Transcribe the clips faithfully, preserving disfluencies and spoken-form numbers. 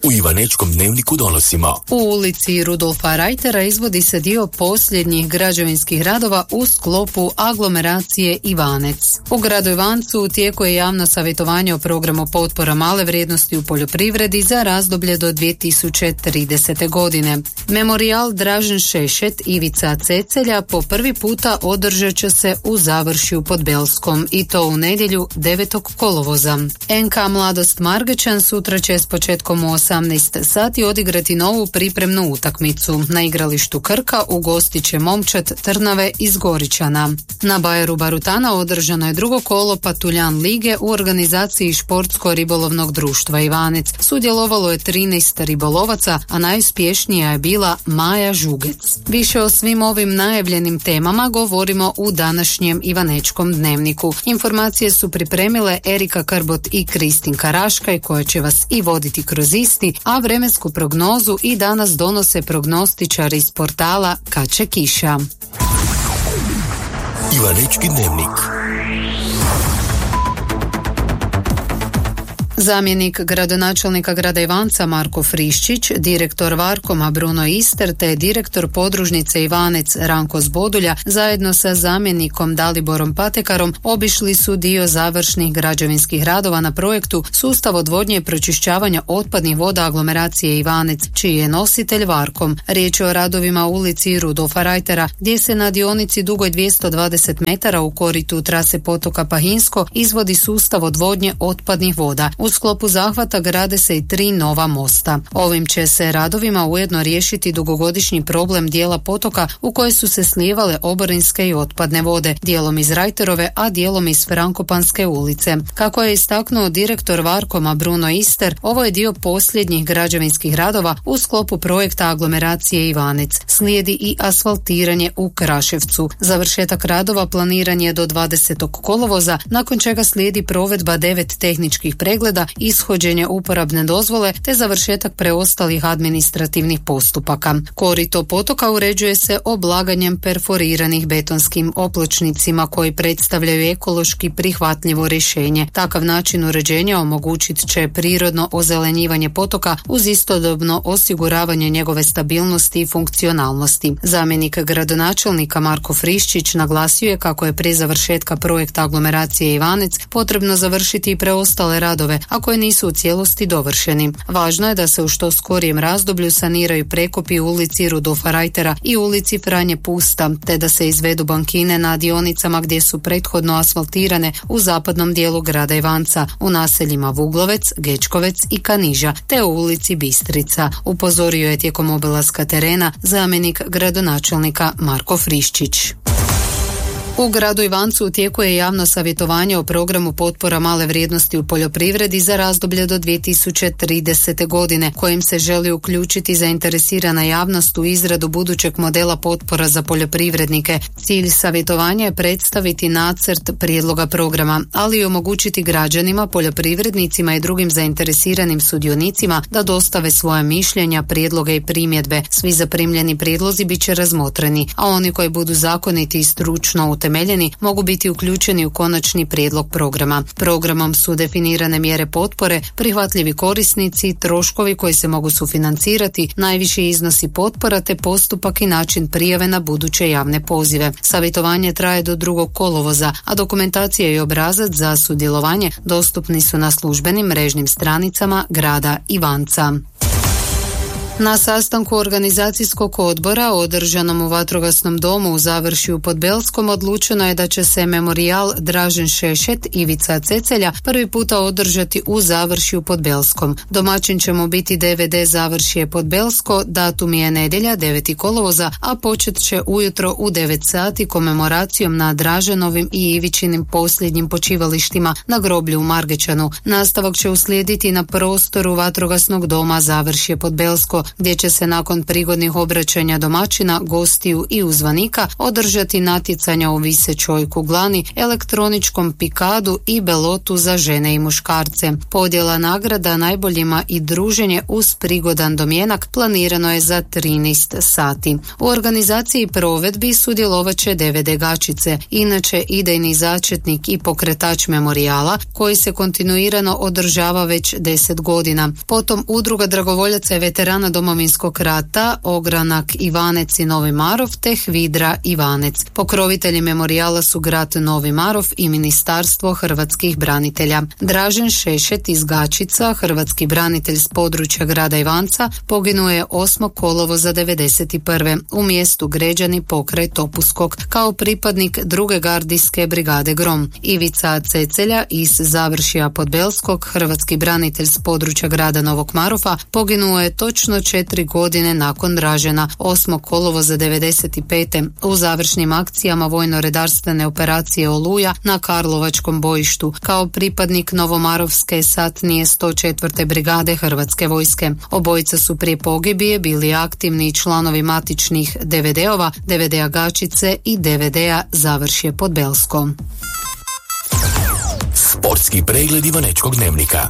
U Ivanečkom dnevniku donosimo. U ulici Rudolfa Reitera izvodi se dio posljednjih građevinskih radova u sklopu aglomeracije Ivanec. U gradu Ivancu u tijeku je javno savjetovanje o programu potpora male vrijednosti u poljoprivredi za razdoblje do dvije tisuće tridesete. godine. Memorijal Dražen Šešet Ivica Cecelja po prvi puta održat će se u Završju pod Belskom i to u nedjelju devetog kolovoza. en ka Mladost Margečan sutra će s početkom u osamnaest sati odigrati novu pripremnu utakmicu. Na igralištu Krka ugostit će momčad Trnave iz Goričana. Na Bajeru Barutana održano je drugo kolo Patuljan lige u organizaciji Športsko-ribolovnog društva Ivanec. Sudjelovalo je trinaest ribolovaca, a najuspješnija je bila Maja Žugec. Više o svim ovim najavljenim temama govorimo u današnjem Ivanečkom dnevniku. Informacije su pripremile Erika Krbot i Kristin Karaškaj koja će vas i voditi kroz isti, a vremensku prognozu i danas donose prognostičari iz portala Kad će kiša. Ivanečki dnevnik. Zamjenik gradonačelnika grada Ivanca Marko Friščić, direktor Varkoma Bruno Ister te direktor podružnice Ivanec Ranko Zbodulja zajedno sa zamjenikom Daliborom Patekarom obišli su dio završnih građevinskih radova na projektu Sustav odvodnje i pročišćavanja otpadnih voda aglomeracije Ivanec, čiji je nositelj Varkom. Riječ je o radovima u ulici Rudolfa Reitera, gdje se na dionici dugoj dvjesto dvadeset metara u koritu trase potoka Pahinsko izvodi sustav odvodnje otpadnih voda. U sklopu zahvata grade se i tri nova mosta. Ovim će se radovima ujedno riješiti dugogodišnji problem dijela potoka u koje su se slijevale oborinske i otpadne vode, dijelom iz Reiterove, a dijelom iz Frankopanske ulice. Kako je istaknuo direktor Varkoma Bruno Ister, ovo je dio posljednjih građevinskih radova u sklopu projekta aglomeracije Ivanec. Slijedi i asfaltiranje u Kraševcu. Završetak radova planiran je do dvadesetog kolovoza, nakon čega slijedi provedba devet tehničkih pregleda, ishođenje uporabne dozvole te završetak preostalih administrativnih postupaka. Korito potoka uređuje se oblaganjem perforiranih betonskim opločnicima koji predstavljaju ekološki prihvatljivo rješenje. Takav način uređenja omogućit će prirodno ozelenjivanje potoka uz istodobno osiguravanje njegove stabilnosti i funkcionalnosti. Zamjenik gradonačelnika Marko Friščić naglasio je kako je prije završetka projekta aglomeracije Ivanec potrebno završiti i preostale radove, a koji nisu u cijelosti dovršeni. Važno je da se u što skorijem razdoblju saniraju prekopi u ulici Rudolfa Reitera i ulici Franje Pusta, te da se izvedu bankine na dionicama gdje su prethodno asfaltirane u zapadnom dijelu grada Ivanca, u naseljima Vuglovec, Gečkovec i Kaniža, te u ulici Bistrica. Upozorio je tijekom obilaska terena zamjenik gradonačelnika Marko Friščić. U gradu Ivancu u tijeku je javno savjetovanje o programu potpora male vrijednosti u poljoprivredi za razdoblje do dvije tisuće tridesete. godine, kojim se želi uključiti zainteresirana javnost u izradu budućeg modela potpora za poljoprivrednike. Cilj savjetovanja je predstaviti nacrt prijedloga programa, ali i omogućiti građanima, poljoprivrednicima i drugim zainteresiranim sudionicima da dostave svoja mišljenja, prijedloge i primjedbe. Svi zaprimljeni prijedlozi bit će razmotreni, a oni koji budu zakoniti i stručno utemeljeni temeljeni mogu biti uključeni u konačni prijedlog programa. Programom su definirane mjere potpore, prihvatljivi korisnici, troškovi koji se mogu sufinancirati, najviši iznosi potpora te postupak i način prijave na buduće javne pozive. Savjetovanje traje do drugog kolovoza, a dokumentacija i obrazac za sudjelovanje dostupni su na službenim mrežnim stranicama grada Ivanca. Na sastanku organizacijskog odbora održanom u Vatrogasnom domu u Završju pod Belskom odlučeno je da će se memorijal Dražen Šešet Ivica Cecelja prvi puta održati u Završju pod Belskom. Domaćin će mu biti de ve de Završje pod Belsko, datum je nedjelja devetog kolovoza, a počet će ujutro u devet sati komemoracijom na Draženovim i Ivičinim posljednjim počivalištima na groblju u Margečanu. Nastavak će uslijediti na prostoru Vatrogasnog doma Završje pod Belsko, gdje će se nakon prigodnih obraćanja domaćina, gostiju i uzvanika održati natjecanja u visećoj kuglani, elektroničkom pikadu i belotu za žene i muškarce. Podjela nagrada najboljima i druženje uz prigodan domjenak planirano je za trinaest sati. U organizaciji i provedbi sudjelovat će D V D Gačice, inače idejni začetnik i pokretač memorijala koji se kontinuirano održava već deset godina. Potom Udruga dragovoljaca i veterana Domovinskog rata, Ogranak Ivanec i Novi Marof te Hvidra Ivanec. Pokrovitelji memorijala su grad Novi Marof i Ministarstvo hrvatskih branitelja. Dražen Šešet iz Gačica, hrvatski branitelj s područja grada Ivanca, poginuo je osmog kolovoza devedeset prve u mjestu Gređani pokraj Topuskog kao pripadnik druge gardijske brigade Grom. Ivica Cecelja iz Završija Podbelskog, hrvatski branitelj s područja grada Novog Marofa, poginuo je točno četiri godine nakon Dražena osmog kolovoza devedeset pete u završnim akcijama vojno-redarstvene operacije Oluja na Karlovačkom bojištu kao pripadnik Novomarovske satnije sto četvrte brigade Hrvatske vojske. Obojica su prije pogibije bili aktivni članovi matičnih D V D-ova, D V D-a Gačice i D V D-a Završje Podbelsko. Sportski pregled Ivanečkog dnevnika.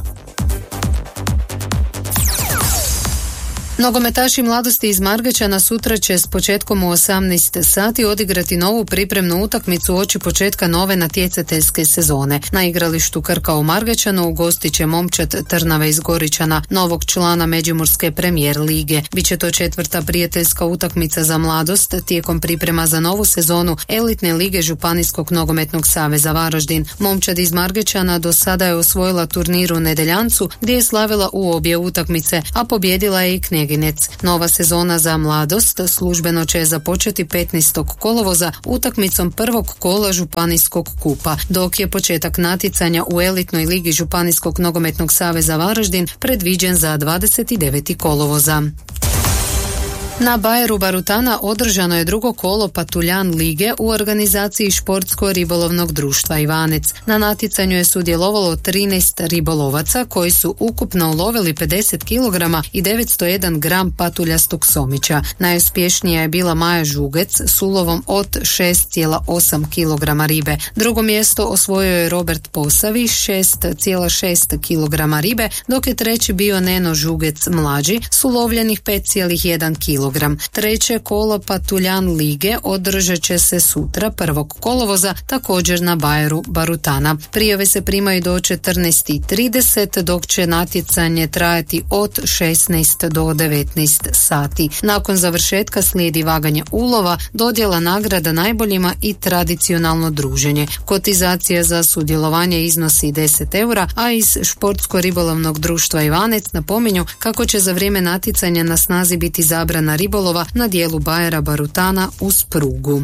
Nogometaši Mladosti iz Margećana sutra će s početkom u osamnaest sati odigrati novu pripremnu utakmicu uoči početka nove natjecateljske sezone. Na igralištu Krka u Margećanu ugostit će momčad Trnave iz Goričana, novog člana Međimurske premijer lige. Biće to četvrta prijateljska utakmica za Mladost tijekom priprema za novu sezonu elitne lige Županijskog nogometnog saveza Varaždin. Momčad iz Margećana do sada je osvojila turnir u Nedeljancu gdje je slavila u obje utakmice, a pobjedila je i Knjeg. Nova sezona za Mladost službeno će započeti petnaestog kolovoza utakmicom prvog kola Županijskog kupa, dok je početak natjecanja u elitnoj ligi Županijskog nogometnog saveza Varaždin predviđen za dvadeset deveti kolovoza. Na Bajeru Barutana održano je drugo kolo Patuljan lige u organizaciji Športsko-ribolovnog društva Ivanec. Na natjecanju je sudjelovalo trinaest ribolovaca koji su ukupno ulovili pedeset kilograma i devetsto jedan gram patuljastog somića. Najuspješnija je bila Maja Žugec s ulovom od šest zarez osam kilograma ribe. Drugo mjesto osvojio je Robert Posavi šest zarez šest kilograma ribe, dok je treći bio Neno Žugec mlađi s ulovljenih pet zarez jedan kilograma. Treće kolo Patuljan lige održat će se sutra prvog kolovoza također na Bajeru Barutana. Prijave se primaju do četrnaest i trideset dok će natjecanje trajati od šesnaest do devetnaest sati. Nakon završetka slijedi vaganje ulova, dodjela nagrada najboljima i tradicionalno druženje. Kotizacija za sudjelovanje iznosi deset eura, a iz Športsko-ribolovnog društva Ivanec napominju kako će za vrijeme natjecanja na snazi biti zabrana ribolova na dijelu Bajera Barutana uz prugu.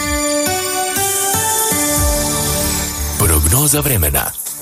Prognoza vremena.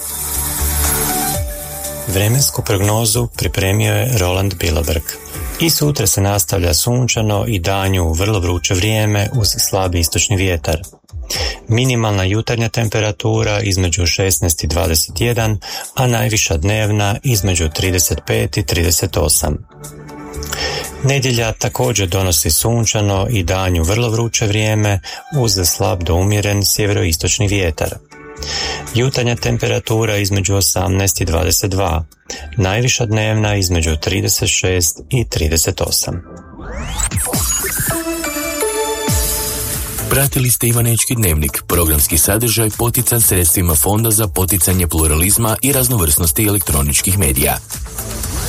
Vremensku prognozu pripremio je Roland Biloberg. I sutra se nastavlja sunčano i danju vrlo vruće vrijeme uz slabi istočni vjetar. Minimalna jutarnja temperatura između šesnaest i dvadeset jedan, a najviša dnevna između trideset pet i trideset osam. Nedjelja također donosi sunčano i danju vrlo vruće vrijeme uz slab do umjeren sjeveroistočni vjetar. Jutarnja temperatura između osamnaest i dvadeset dva, najviša dnevna između trideset šest i trideset osam. Pratili ste Ivanečki dnevnik, programski sadržaj potican sredstvima Fonda za poticanje pluralizma i raznovrsnosti elektroničkih medija.